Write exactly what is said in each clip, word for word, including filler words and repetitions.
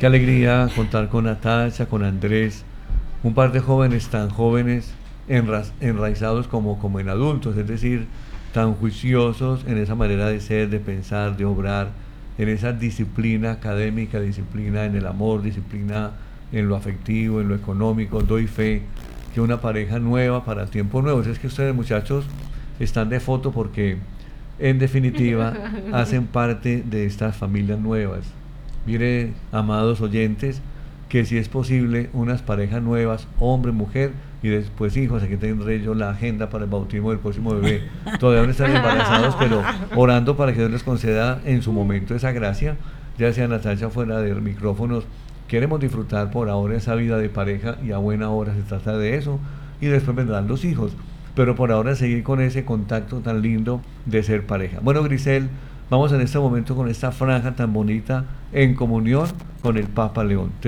Qué alegría contar con Natacha, con Andrés, un par de jóvenes tan jóvenes, enra- enraizados como, como en adultos, es decir, tan juiciosos en esa manera de ser, de pensar, de obrar, en esa disciplina académica, disciplina en el amor, disciplina en lo afectivo, en lo económico. Doy fe que una pareja nueva para tiempos nuevos, es que ustedes muchachos están de foto porque en definitiva hacen parte de estas familias nuevas. Mire, amados oyentes, que si es posible, unas parejas nuevas, hombre, mujer, y después hijos. Aquí tendré yo la agenda para el bautismo del próximo bebé. Todavía no están embarazados, pero orando para que Dios les conceda en su momento esa gracia. Ya sea Natacha fuera de micrófonos, queremos disfrutar por ahora esa vida de pareja y a buena hora se trata de eso. Y después vendrán los hijos. Pero por ahora seguir con ese contacto tan lindo de ser pareja. Bueno, Grisel, vamos en este momento con esta franja tan bonita en comunión con el Papa León. Te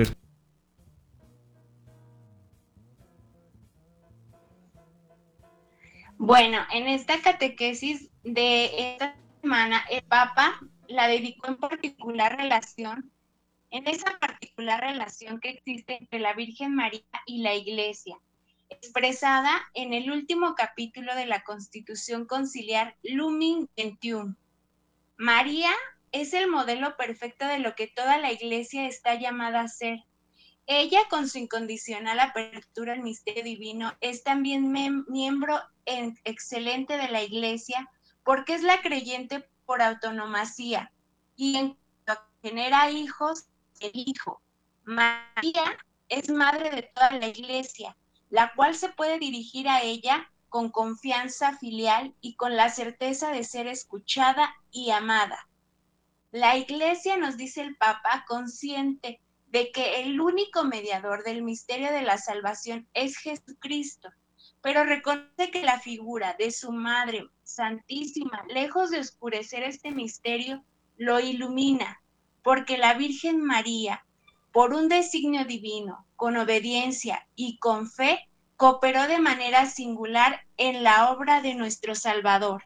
Bueno, en esta catequesis de esta semana, el Papa la dedicó en particular relación, en esa particular relación que existe entre la Virgen María y la Iglesia, expresada en el último capítulo de la Constitución Conciliar Lumen veintiuno. María es el modelo perfecto de lo que toda la Iglesia está llamada a ser. Ella, con su incondicional apertura al misterio divino, es también mem- miembro en- excelente de la Iglesia porque es la creyente por autonomacía y en cuanto a que genera hijos, el hijo. María es madre de toda la Iglesia, la cual se puede dirigir a ella con confianza filial y con la certeza de ser escuchada y amada. La Iglesia, nos dice el Papa, consciente de que el único mediador del misterio de la salvación es Jesucristo, pero reconoce que la figura de su Madre Santísima, lejos de oscurecer este misterio, lo ilumina, porque la Virgen María, por un designio divino, con obediencia y con fe, cooperó de manera singular en la obra de nuestro Salvador.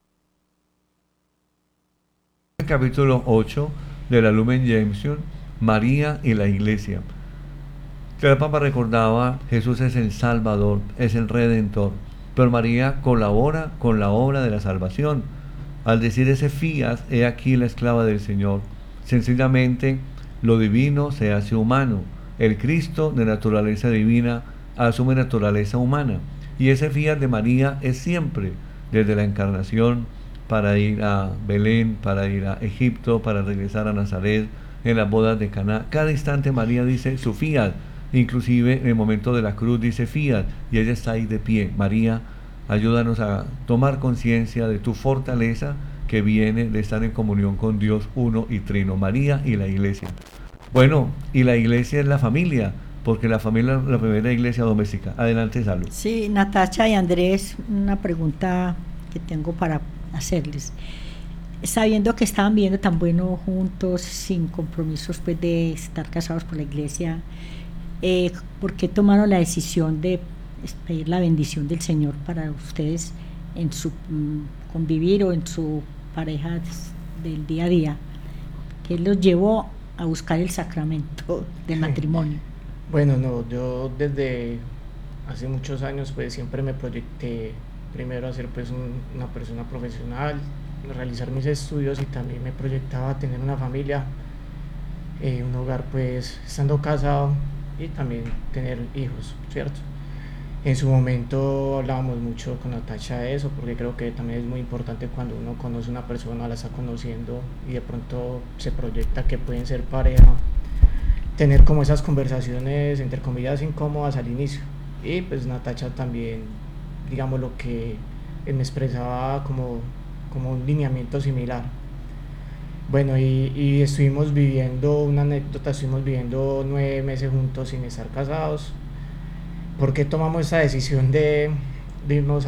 el capítulo ocho de la Lumen Gentium, María y la Iglesia. Que el Papa recordaba, Jesús es el Salvador, es el Redentor, pero María colabora con la obra de la salvación. Al decir ese fiat, he aquí la esclava del Señor. Sencillamente, lo divino se hace humano. El Cristo de naturaleza divina asume naturaleza humana. Y ese fiat de María es siempre, desde la encarnación, para ir a Belén, para ir a Egipto, para regresar a Nazaret, en las bodas de Caná. Cada instante María dice su fiat. Inclusive en el momento de la cruz dice fiat y ella está ahí de pie. María, ayúdanos a tomar conciencia de tu fortaleza que viene de estar en comunión con Dios uno y trino. María y la iglesia. Bueno, y la iglesia es la familia, porque la familia es la primera iglesia doméstica. Adelante, Salud. Sí, Natacha y Andrés, una pregunta que tengo para hacerles. Sabiendo que estaban viviendo tan bueno juntos, sin compromisos pues, de estar casados por la iglesia, eh, ¿por qué tomaron la decisión de pedir la bendición del Señor para ustedes en su mm, convivir o en su pareja del día a día? ¿Qué los llevó a buscar el sacramento del matrimonio? Bueno, no, yo desde hace muchos años pues siempre me proyecté primero a ser pues un, una persona profesional, realizar mis estudios y también me proyectaba a tener una familia, eh, un hogar pues estando casado y también tener hijos, ¿cierto? En su momento hablábamos mucho con Natacha de eso porque creo que también es muy importante cuando uno conoce a una persona, la está conociendo y de pronto se proyecta que pueden ser pareja, tener como esas conversaciones entre comillas incómodas al inicio. Y pues Natacha también, digamos, lo que me expresaba como, como un lineamiento similar. Bueno, y, y estuvimos viviendo una anécdota, estuvimos viviendo nueve meses juntos sin estar casados. ¿Por qué tomamos esa decisión de, de irnos